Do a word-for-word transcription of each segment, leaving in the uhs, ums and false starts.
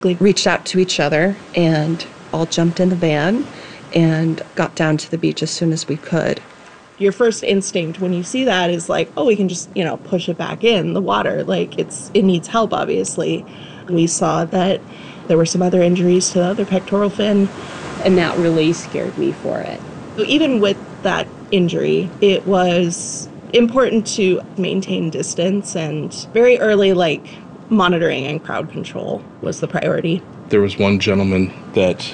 We reached out to each other and all jumped in the van and got down to the beach as soon as we could. Your first instinct when you see that is like, oh, we can just, you know, push it back in the water. Like, it's it needs help, obviously. We saw that there were some other injuries to the other pectoral fin. And that really scared me for it. Even with that injury, it was important to maintain distance, and very early, like, monitoring and crowd control was the priority. There was one gentleman that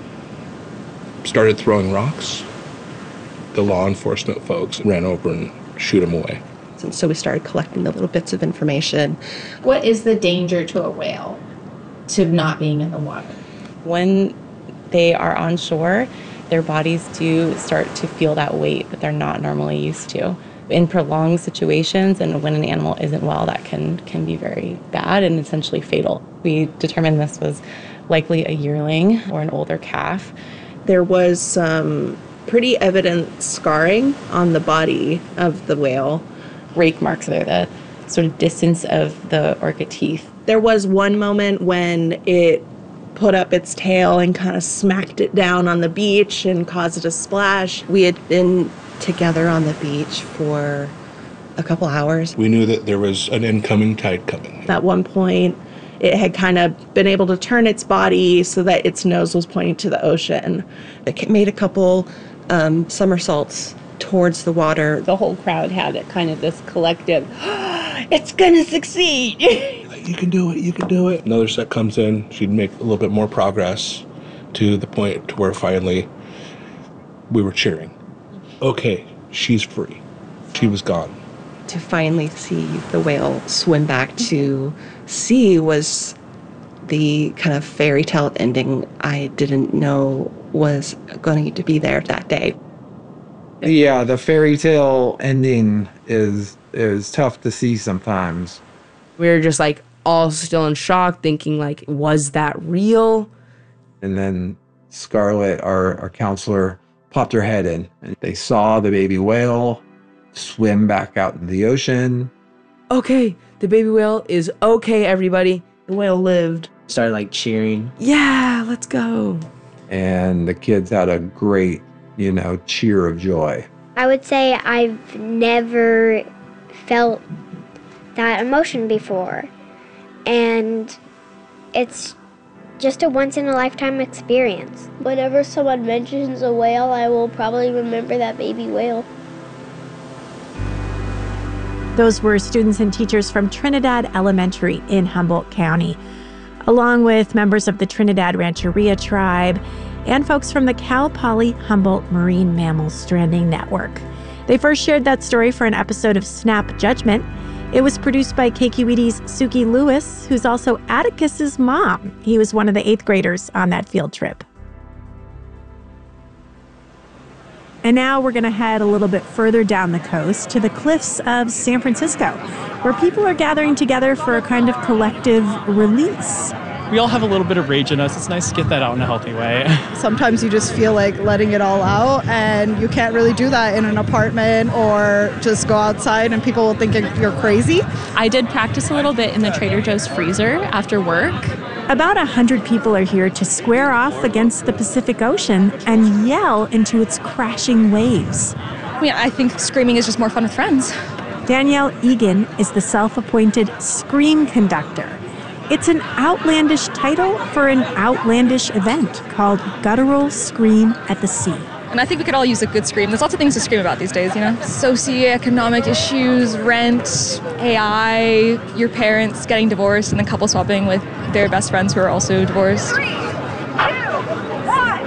started throwing rocks. The law enforcement folks ran over and shoot him away. And so we started collecting the little bits of information. What is the danger to a whale to not being in the water? When they are on shore, their bodies do start to feel that weight that they're not normally used to. In prolonged situations and when an animal isn't well, that can, can be very bad and essentially fatal. We determined this was likely a yearling or an older calf. There was some pretty evident scarring on the body of the whale. Rake marks are the sort of distance of the orca teeth. There was one moment when it put up its tail and kind of smacked it down on the beach and caused it a splash. We had been together on the beach for a couple hours. We knew that there was an incoming tide coming. At one point, it had kind of been able to turn its body so that its nose was pointing to the ocean. It made a couple um, somersaults towards the water. The whole crowd had it kind of this collective, it's gonna succeed. You can do it, you can do it. Another set comes in, she'd make a little bit more progress to the point to where finally we were cheering. Okay, she's free. She was gone. To finally see the whale swim back to sea was the kind of fairy tale ending I didn't know was going to be there that day. Yeah, the fairy tale ending is is tough to see sometimes. We were just like all still in shock, thinking like, was that real? And then Scarlett, our, our counselor, popped her head in, and they saw the baby whale swim back out into the ocean. Okay, the baby whale is okay, everybody. The whale lived. Started like cheering. Yeah, let's go. And the kids had a great, you know, cheer of joy. I would say I've never felt that emotion before. And it's just a once-in-a-lifetime experience. Whenever someone mentions a whale, I will probably remember that baby whale. Those were students and teachers from Trinidad Elementary in Humboldt County, along with members of the Trinidad Rancheria tribe and folks from the Cal Poly Humboldt Marine Mammal Stranding Network. They first shared that story for an episode of Snap Judgment. It was produced by K Q E D's Suki Lewis, who's also Atticus's mom. He was one of the eighth graders on that field trip. And now we're going to head a little bit further down the coast to the cliffs of San Francisco, where people are gathering together for a kind of collective release. We all have a little bit of rage in us. It's nice to get that out in a healthy way. Sometimes you just feel like letting it all out, and you can't really do that in an apartment or just go outside and people will think you're crazy. I did practice a little bit in the Trader Joe's freezer after work. About a hundred people are here to square off against the Pacific Ocean and yell into its crashing waves. I mean, I think screaming is just more fun with friends. Danielle Egan is the self-appointed scream conductor. It's an outlandish title for an outlandish event called Guttural Scream at the Sea. And I think we could all use a good scream. There's lots of things to scream about these days, you know? Socioeconomic issues, rent, A I, your parents getting divorced, and then couple swapping with their best friends who are also divorced. Three, two, one.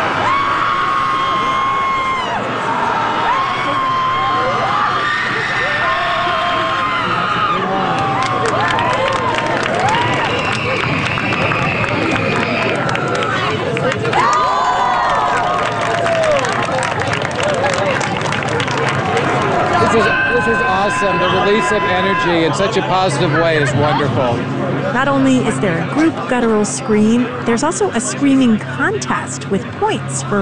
This is awesome. The release of energy in such a positive way is wonderful. Not only is there a group guttural scream, there's also a screaming contest with points for